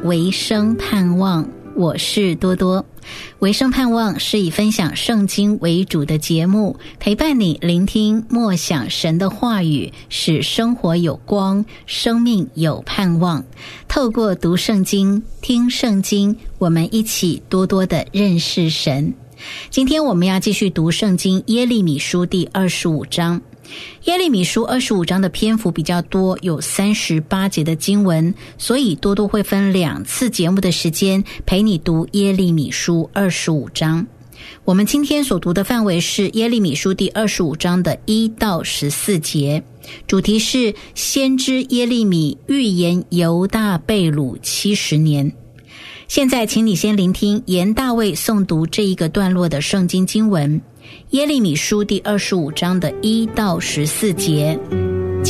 维生盼望，我是多多。维生盼望是以分享圣经为主的节目，陪伴你聆听默想神的话语，使生活有光，生命有盼望。透过读圣经、听圣经，我们一起多多的认识神。今天我们要继续读圣经耶利米书第25章。耶利米书25章的篇幅比较多，有38节的经文，所以多多会分2次节目的时间陪你读耶利米书25章。我们今天所读的范围是耶利米书第25章的1到14节，主题是先知耶利米预言犹大被掳70年。现在请你先聆听严大卫诵读这一个段落的圣经经文，耶利米书第25章的1到14节。